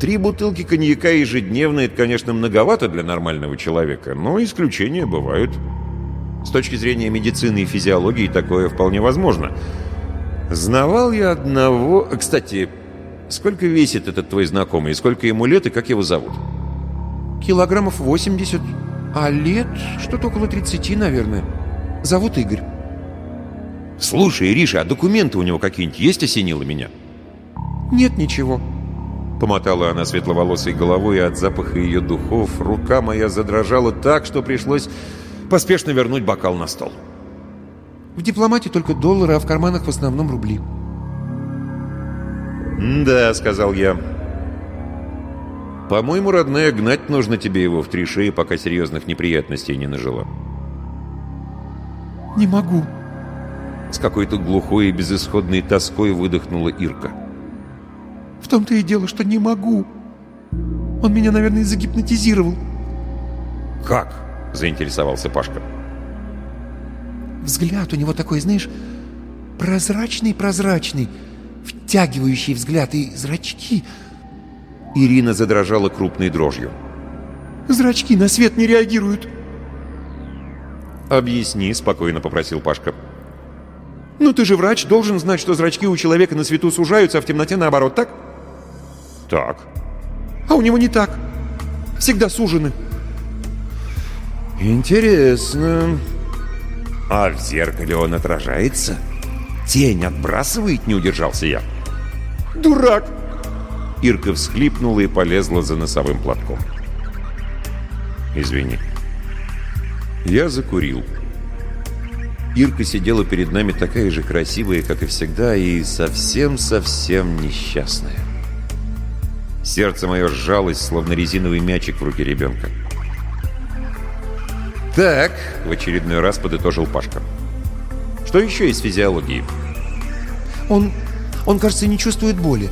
3 бутылки коньяка ежедневно — это, конечно, многовато для нормального человека, но исключения бывают. С точки зрения медицины и физиологии такое вполне возможно. Знавал я одного... Кстати, сколько весит этот твой знакомый, сколько ему лет и как его зовут? Килограммов 80, а лет что-то около 30, наверное. Зовут Игорь. Слушай, Ириша, а документы у него какие-нибудь есть, осенило меня? Нет ничего. Помотала она светловолосой головой, и от запаха ее духов рука моя задрожала так, что пришлось поспешно вернуть бокал на стол. В дипломате только доллары, а в карманах в основном рубли. «Да», — сказал я. «По-моему, родная, гнать нужно тебе его в 3 шеи, пока серьезных неприятностей не нажила». «Не могу». С какой-то глухой и безысходной тоской выдохнула Ирка. «В том-то и дело, что не могу. Он меня, наверное, загипнотизировал». «Как?» — заинтересовался Пашка. Взгляд у него такой, знаешь, прозрачный, втягивающий взгляд, и зрачки. Ирина задрожала крупной дрожью. Зрачки на свет не реагируют. «Объясни», — спокойно попросил Пашка. «Ну ты же врач, должен знать, что зрачки у человека на свету сужаются, а в темноте наоборот, так?» «Так». «А у него не так. Всегда сужены». «Интересно. А в зеркале он отражается? Тень отбрасывает?» — не удержался я. «Дурак!» Ирка всхлипнула и полезла за носовым платком. «Извини». Я закурил. Ирка сидела перед нами такая же красивая, как и всегда, и совсем-совсем несчастная. Сердце мое сжалось, словно резиновый мячик в руке ребенка. «Так», — в очередной раз подытожил Пашка. «Что еще из физиологии?» Он, кажется, не чувствует боли.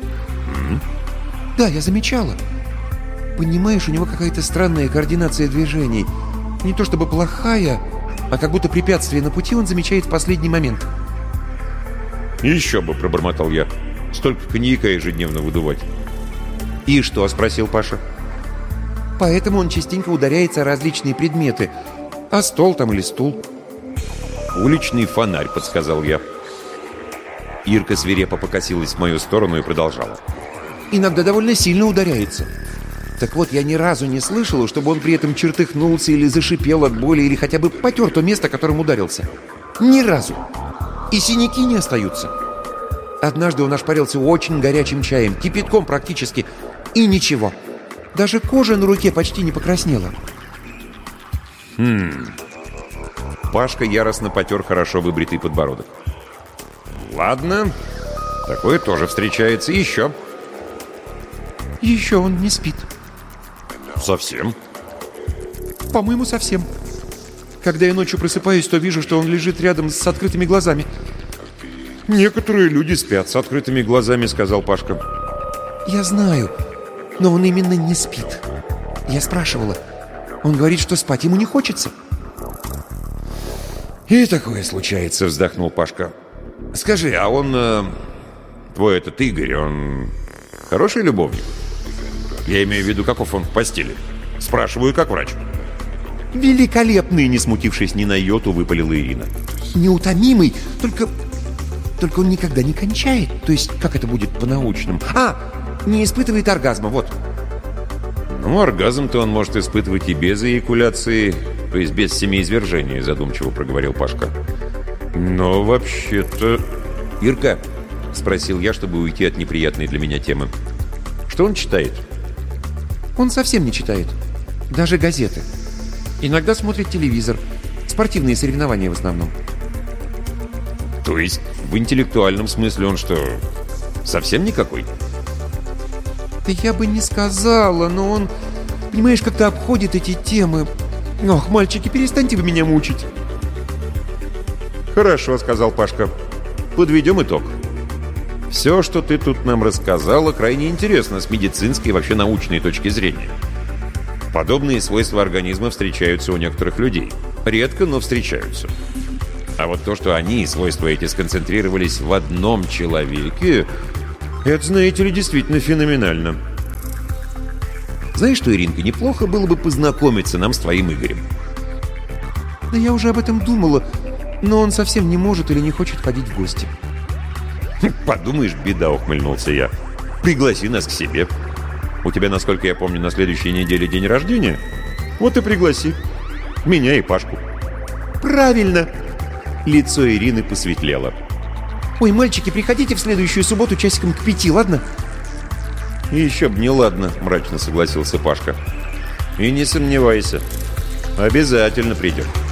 Да, я замечала. Понимаешь, у него какая-то странная координация движений. Не то чтобы плохая, а как будто препятствие на пути он замечает в последний момент. «Еще бы», — пробормотал я. «Столько коньяка ежедневно выдувать». «И что?» — спросил Паша. «Поэтому он частенько ударяется о различные предметы. А стол там или стул?» «Уличный фонарь», — подсказал я. Ирка свирепо покосилась в мою сторону и продолжала. «Иногда довольно сильно ударяется. Так вот, я ни разу не слышала, чтобы он при этом чертыхнулся или зашипел от боли, или хотя бы потер то место, которым ударился. Ни разу. И синяки не остаются. Однажды он ошпарился очень горячим чаем, кипятком практически, и ничего. Даже кожа на руке почти не покраснела». Пашка яростно потер хорошо выбритый подбородок. «Ладно, такое тоже встречается. Еще». «Еще он не спит». «Совсем?» «По-моему, совсем. Когда я ночью просыпаюсь, то вижу, что он лежит рядом с открытыми глазами». «Некоторые люди спят с открытыми глазами», — сказал Пашка. «Я знаю, но он именно не спит. Я спрашивала. Он говорит, что спать ему не хочется». «И такое случается», — вздохнул Пашка. «Скажи, а он... твой этот Игорь, он хороший любовник? Я имею в виду, каков он в постели. Спрашиваю, как врач». «Великолепный!» — не смутившись ни на йоту, выпалила Ирина. «Неутомимый, только он никогда не кончает. То есть, как это будет по-научному? Не испытывает оргазма, вот». «Ну, оргазм-то он может испытывать и без эякуляции, то есть без семяизвержения», — задумчиво проговорил Пашка. «Но вообще-то...» «Ирка», — спросил я, чтобы уйти от неприятной для меня темы, — «что он читает?» «Он совсем не читает. Даже газеты. Иногда смотрит телевизор. Спортивные соревнования в основном». «То есть в интеллектуальном смысле он что, совсем никакой?» «Да я бы не сказала, но он, понимаешь, как-то обходит эти темы. Ох, мальчики, перестаньте вы меня мучить». «Хорошо», — сказал Пашка. «Подведем итог. Все, что ты тут нам рассказала, крайне интересно с медицинской и вообще научной точки зрения. Подобные свойства организма встречаются у некоторых людей. Редко, но встречаются. А вот то, что они, свойства эти, сконцентрировались в одном человеке, это, знаете ли, действительно феноменально. Знаешь что, Иринка, неплохо было бы познакомиться нам с твоим Игорем. Да я уже об этом думала, но он совсем не может или не хочет ходить в гости. Подумаешь, беда, ухмыльнулся я. Пригласи нас к себе. У тебя, насколько я помню, на следующей неделе день рождения. Вот и пригласи. Меня и Пашку. Правильно. Лицо Ирины посветлело. Ой, мальчики, приходите в следующую субботу часиком к 5, ладно? Еще б не ладно, мрачно согласился Пашка. И не сомневайся, обязательно придем.